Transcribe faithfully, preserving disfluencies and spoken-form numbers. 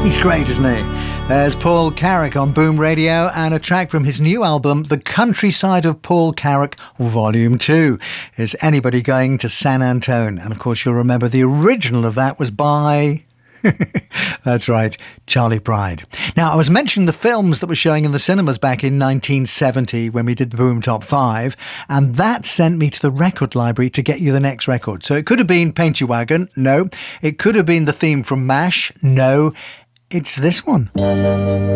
He's great, isn't he? There's Paul Carrack on Boom Radio and a track from his new album, The Countryside of Paul Carrack, Volume two. Is Anybody Going to San Antone? And of course you'll remember the original of that was by... That's right, Charlie Pride. Now, I was mentioning the films that were showing in the cinemas back in nineteen seventy when we did the Boom Top five, and that sent me to the record library to get you the next record. So it could have been Paint Your Wagon, no. It could have been the theme from MASH, no. It's this one.